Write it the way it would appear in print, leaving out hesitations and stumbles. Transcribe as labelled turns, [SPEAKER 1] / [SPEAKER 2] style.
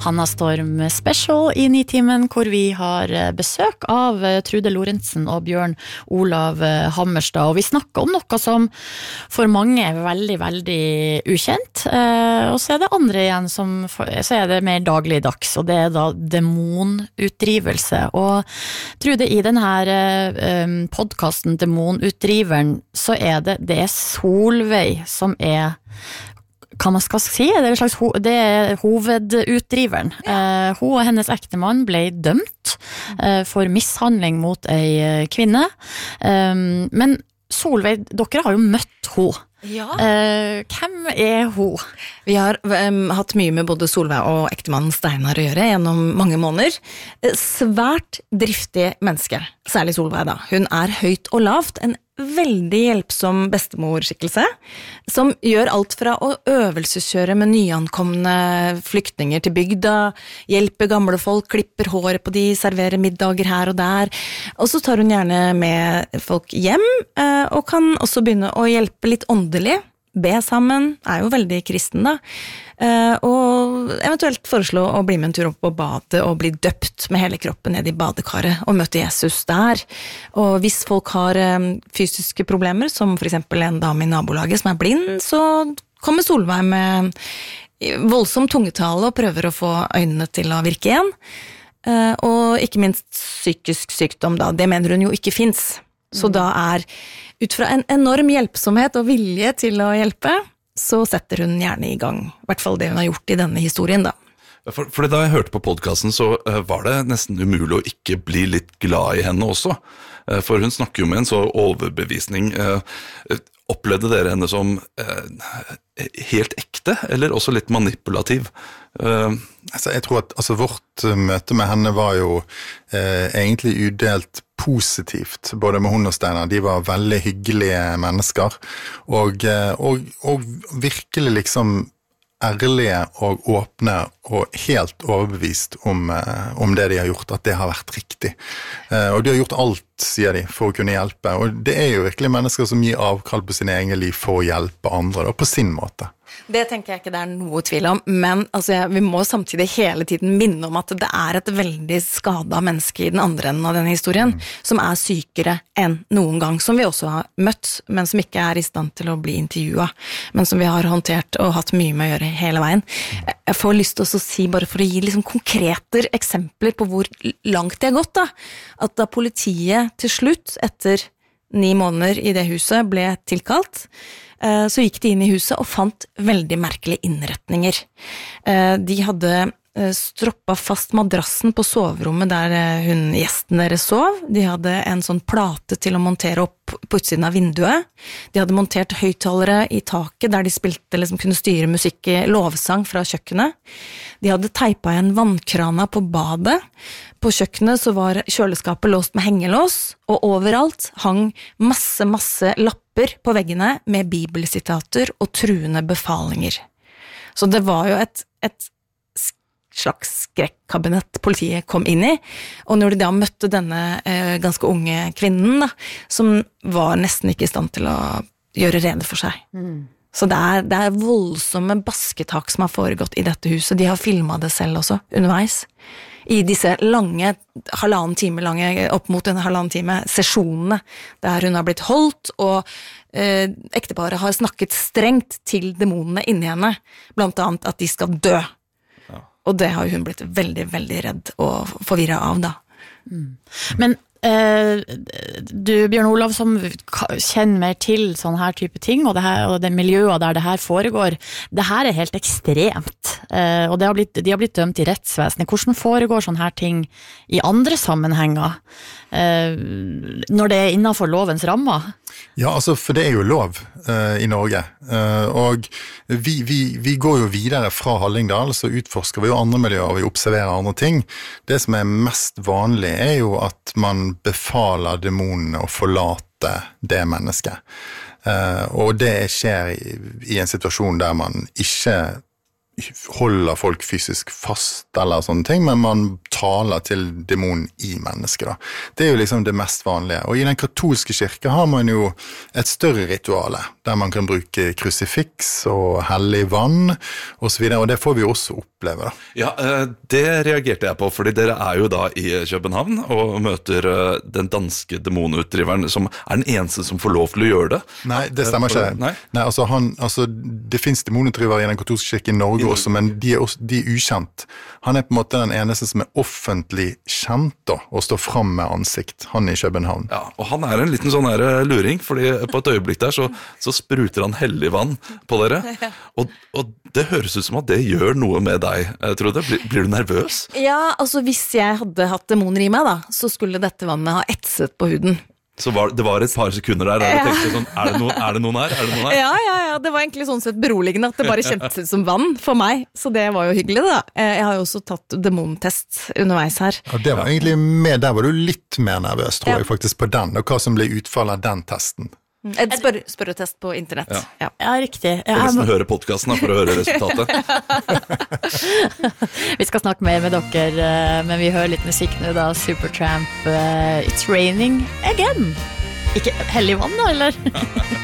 [SPEAKER 1] Hanna Storm Special i Nitimen, hvor vi har besøk av Trude Lorentzen og Bjørn Olav Hammerstad, og vi snakker om noe som for mange er veldig, veldig ukjent, og så det andre igjen så det mer dagligdags, og det da demonutdrivelse. Og Trude, i denne podcasten Demonutdriveren, så det Solveig som hva man skal si, det hovedutdriveren. Hun og hennes ektemann ble dømt for mishandling mot ei kvinne. Men Solveig, dere har jo møtt hun.
[SPEAKER 2] Ja.
[SPEAKER 1] Hvem hun?
[SPEAKER 2] Vi har hatt mye med både Solveig og ektemannen Steinar å gjøre gjennom mange måneder. Svært driftig menneske, særlig Solveig da. Hun høyt og lavt, en veldig hjelpsom bestemorskikkelse, som gjør alt fra å øvelseskjøre med nyankomne flyktninger til bygda, hjelper gamle folk, klipper håret på de, serverer middager her og der, og så tar hun gjerne med folk hjem, og kan også begynne å hjelpe litt åndelig, be sammen, jo veldig kristen da, og eventuelt foreslå å bli med en tur opp på badet og bli døpt med hele kroppen ned i badekaret og møte Jesus der. Og hvis folk har fysiske problemer, som for eksempel en dame i nabolaget som blind, så kommer Solveig med voldsom tungetale og prøver å få øynene til å virke igjen. Og ikke minst psykisk sykdom da, det mener hun jo ikke finnes. Så da ut fra en enorm hjelpsomhet og vilje til å hjelpe, så setter hun gjerne i gang, i hvert fall det hun har gjort i denne historien da.
[SPEAKER 3] For da jeg hørte på podcasten, så var det nesten umulig å ikke bli litt glad i henne også. For hun snakker jo med en så overbevisning. Opplevde dere henne som helt ekte, eller også litt manipulativ?
[SPEAKER 4] Jeg tror at vårt møte med henne var jo egentlig udelt positivt, både med hun og Steinar. De var veldig hyggelige mennesker, og virkelig liksom ærlige og åpne og helt overbevist om det de har gjort, at det har vært riktig. Og de har gjort alt, sier de, for å kunne hjelpe. Og det jo virkelig mennesker som gir avkall på sin egen liv for å hjelpe andre, da, på sin måte.
[SPEAKER 2] Det tenker jeg ikke det noe tvil om, men vi må samtidig hele tiden minne om at det et veldig skadet menneske i den andre enden av denne historien, som sykere enn noen gang, som vi også har møtt, men som ikke i stand til å bli intervjuet, men som vi har håndtert og hatt mye med å gjøre hele veien. Jeg får lyst til å si, bare for å gi liksom konkrete eksempler på hvor langt det har gått da, at da politiet til slutt, etter 9 måneder i det huset, ble tilkalt, så gikk de inn i huset og fant veldig merkelige innretninger. De hadde stroppet fast madrassen på soverommet der gjesten deres sov. De hadde en sånn plate til å montere opp på utsiden av vinduet. De hadde montert høyttalere i taket der de spilte, kunne styre musikk i lovsang fra kjøkkenet. De hadde teipet igjen vannkrana på badet. På kjøkkenet så var kjøleskapet låst med hengelås, og overalt hang masse lapper på veggene med bibelsitater og truende befalinger. Så det var jo et slags skrekkabinett politiet kom inn i, og når de da møtte denne ganske unge kvinnen da, som var nesten ikke i stand til å gjøre rede for seg. Så det voldsomme basketak som har foregått i dette huset. De har filmet det selv også, underveis. I disse lange, opp mot en 1,5 time sesjonene, der hun har blitt holdt, og ekteparet har snakket strengt til demonene inni henne, blant annet at de skal dø. Og det har hun blitt veldig, veldig redd og forvirret av da.
[SPEAKER 1] Men du, Bjørn Olav, som kjenner mer til sånne her type ting, og det miljøet der det her foregår, det her helt ekstremt, og de har blitt dømt i rettsvesenet. Hvordan foregår sånne her ting i andre sammenhenger, når det innenfor lovens rammer?
[SPEAKER 4] Ja, for det jo lov i Norge, og vi går jo videre fra Hallingdal, så utforsker vi jo andre miljøer, og vi observerer andre ting. Det som mest vanlig jo at man befaler demonene å forlate det mennesket. Og det skjer i en situasjon der man ikke holder folk fysisk fast eller sånne ting, men man taler til demonen i mennesket da. Det jo liksom det mest vanlige. Og i den katolske kirke har man jo et større rituale, der man kan bruke krusifiks og hellig vann og så videre, og det får vi også oppleve da.
[SPEAKER 3] Ja, det reagerte jeg på, fordi dere jo da i København og møter den danske demonutdriveren, som den eneste som får lov til å gjøre det.
[SPEAKER 4] Nei, det stemmer ikke.
[SPEAKER 3] Nei,
[SPEAKER 4] altså, det finnes demonutdrivere i den katolske kirke i Norge også, men de er ukjent. Han på en måte den eneste som offentlig kjent da, og står frem med ansikt, han i København.
[SPEAKER 3] Ja, og han en liten sånn her luring, fordi på et øyeblikk der så spruter han hellig vann på dere, og det høres ut som at det gjør noe med deg, Trude. Blir du nervøs?
[SPEAKER 2] Ja, altså hvis jeg hadde hatt demoner i meg da, så skulle dette vannet ha etset på huden.
[SPEAKER 3] Så det var et par sekunder der du tenkte sånn, er det noen her?
[SPEAKER 2] Ja, det var egentlig sånn sett beroligende at det bare kjentes ut som vann for meg, så det var jo hyggelig da. Jeg har jo også tatt demontest underveis her.
[SPEAKER 4] Ja, det var egentlig med, der var du litt mer nervøs, tror jeg faktisk på den, og hva som ble utfallet av den testen.
[SPEAKER 2] Et spørretest på internett.
[SPEAKER 1] Ja, riktig.
[SPEAKER 3] Jeg må nesten høre podcasten for å høre resultatet.
[SPEAKER 1] Vi skal snakke mer med dere, men vi hører litt musikk nå da. Supertramp, It's Raining Again. Ikke hellig vann da, eller?